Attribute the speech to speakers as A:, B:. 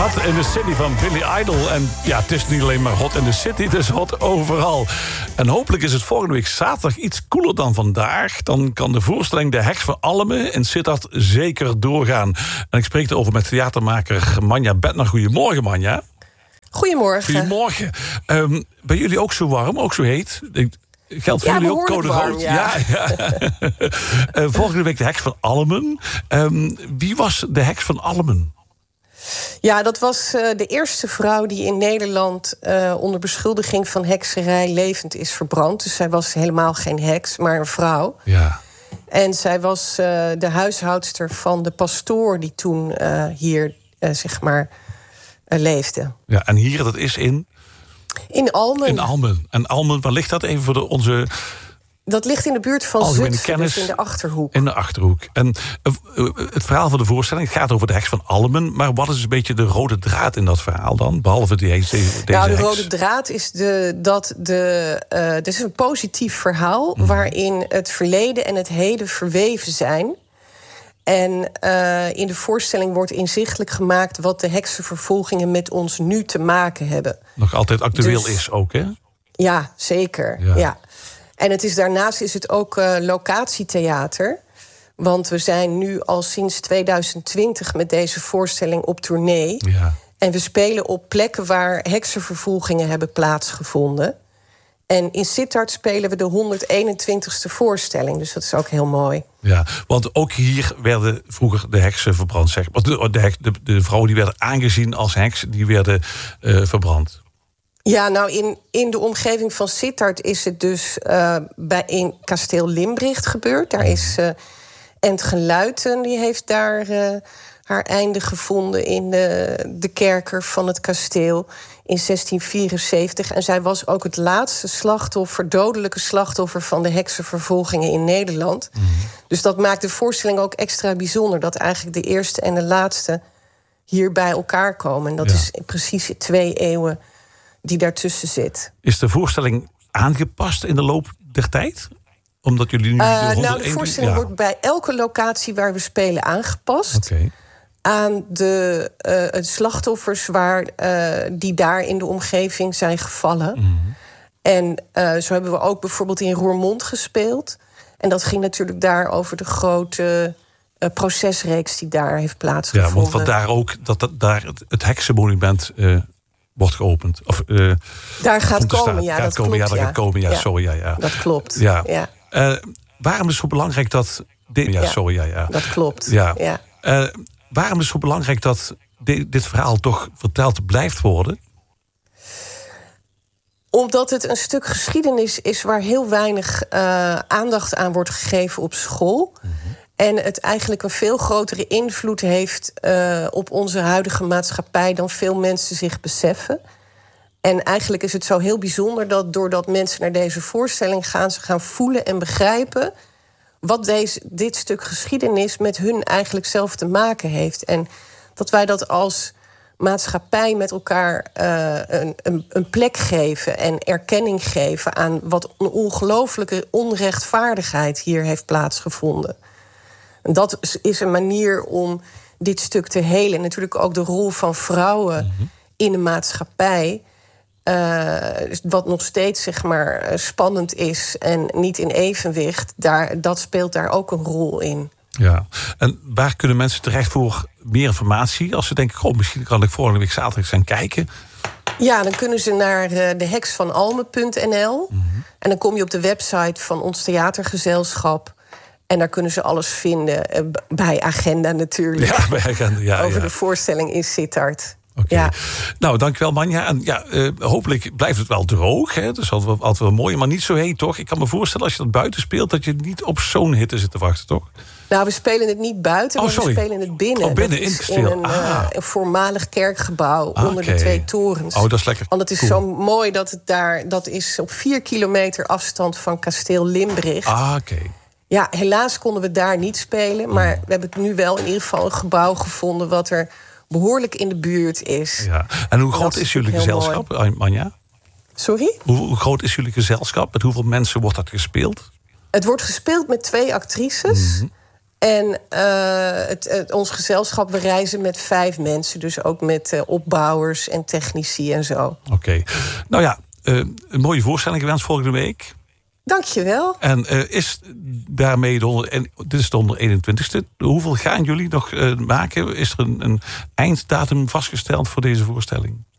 A: Hot in the City van Billy Idol. En ja, het is niet alleen maar hot in the city, het is hot overal. En hopelijk is het volgende week zaterdag iets koeler dan vandaag. Dan kan de voorstelling De Heks van Almen in Sittard zeker doorgaan. En ik spreek erover met theatermaker Manja Bettner. Goedemorgen, Manja.
B: Goedemorgen.
A: Goedemorgen. Bij jullie ook zo warm, ook zo heet? Geldt voor jullie ook code rood? Ja. Volgende week De Heks van Almen. Wie was De Heks van Almen?
B: Ja, dat was de eerste vrouw die in Nederland onder beschuldiging van hekserij levend is verbrand. Dus zij was helemaal geen heks, maar een vrouw.
A: Ja.
B: En zij was de huishoudster van de pastoor die toen hier, leefde.
A: Ja, en hier, dat is in
B: Almen.
A: In Almen. En Almen, waar ligt dat even voor onze...
B: Dat ligt in de buurt van Zutphen, dus in de Achterhoek.
A: In de Achterhoek. En het verhaal van de voorstelling gaat over de Heks van Almen. Maar wat is een beetje de rode draad in dat verhaal dan? Behalve deze
B: Nou, de
A: heks?
B: rode draad is het is een positief verhaal waarin het verleden en het heden verweven zijn. En in de voorstelling wordt inzichtelijk gemaakt wat de heksenvervolgingen met ons nu te maken hebben.
A: Nog altijd actueel is ook, hè?
B: Ja, zeker. Ja. En daarnaast is het ook locatietheater. Want we zijn nu al sinds 2020 met deze voorstelling op tournee.
A: Ja.
B: En we spelen op plekken waar heksenvervolgingen hebben plaatsgevonden. En in Sittard spelen we de 121ste voorstelling. Dus dat is ook heel mooi.
A: Ja, want ook hier werden vroeger de heksen verbrand. Zeg maar. De vrouwen die werden aangezien als heks, die werden verbrand.
B: Ja, nou in de omgeving van Sittard is het dus in kasteel Limbricht gebeurd. Daar is Entge Luiten, die heeft daar haar einde gevonden in de kerker van het kasteel in 1674. En zij was ook het laatste dodelijke slachtoffer van de heksenvervolgingen in Nederland. Dus dat maakt de voorstelling ook extra bijzonder, dat eigenlijk de eerste en de laatste hier bij elkaar komen. En dat is precies 2 eeuwen die daartussen zit.
A: Is de voorstelling aangepast in de loop der tijd? Omdat jullie nu
B: de voorstelling wordt bij elke locatie waar we spelen aangepast.
A: Okay.
B: Aan de slachtoffers die daar in de omgeving zijn gevallen. En zo hebben we ook bijvoorbeeld in Roermond gespeeld. En dat ging natuurlijk daar over de grote procesreeks die daar heeft plaatsgevonden.
A: Ja, want vandaar ook dat daar het heksenmonument wordt geopend. Of,
B: daar gaat komen, ja, dat klopt.
A: Gaat komen, ja, sorry, ja.
B: Dat klopt,
A: ja.
B: Waarom
A: is het zo belangrijk dat...
B: Dat klopt,
A: ja. Waarom is het zo belangrijk dat dit verhaal toch verteld blijft worden?
B: Omdat het een stuk geschiedenis is waar heel weinig aandacht aan wordt gegeven op school. En het eigenlijk een veel grotere invloed heeft op onze huidige maatschappij dan veel mensen zich beseffen. En eigenlijk is het zo heel bijzonder dat doordat mensen naar deze voorstelling gaan, ze gaan voelen en begrijpen wat dit stuk geschiedenis met hun eigenlijk zelf te maken heeft. En dat wij dat als maatschappij met elkaar een plek geven en erkenning geven aan wat een ongelooflijke onrechtvaardigheid hier heeft plaatsgevonden. En dat is een manier om dit stuk te helen. En natuurlijk ook de rol van vrouwen in de maatschappij. Wat nog steeds spannend is en niet in evenwicht. Dat speelt daar ook een rol in.
A: Ja, en waar kunnen mensen terecht voor meer informatie? Als ze denken, misschien kan ik volgende week zaterdag gaan kijken.
B: Ja, dan kunnen ze naar deheksvanalmen.nl. En dan kom je op de website van ons theatergezelschap. En daar kunnen ze alles vinden, bij Agenda natuurlijk.
A: Ja, bij Agenda,
B: over de voorstelling in Sittard.
A: Okay. Ja. Nou, dankjewel, Manja. En hopelijk blijft het wel droog. Hè? Dat is altijd wel mooi, maar niet zo heet, toch? Ik kan me voorstellen, als je dat buiten speelt, dat je niet op zo'n hitte zit te wachten, toch?
B: Nou, we spelen het niet buiten, maar we spelen het binnen.
A: Binnen,
B: in een voormalig kerkgebouw onder de 2 torens.
A: Dat is lekker.
B: Want het is zo mooi dat het dat is op 4 kilometer afstand van kasteel Limbricht.
A: Oké.
B: Ja, helaas konden we daar niet spelen, maar we hebben nu wel in ieder geval een gebouw gevonden wat er behoorlijk in de buurt is.
A: Ja. En hoe groot is jullie gezelschap, Manja?
B: Sorry?
A: Hoe groot is jullie gezelschap? Met hoeveel mensen wordt dat gespeeld?
B: Het wordt gespeeld met 2 actrices. En ons gezelschap, we reizen met 5 mensen. Dus ook met opbouwers en technici en zo.
A: Oké. Nou ja, een mooie voorstelling gewenst volgende week.
B: Dankjewel.
A: En is daarmee dit is de 121ste. Hoeveel gaan jullie nog maken? Is er een einddatum vastgesteld voor deze voorstelling?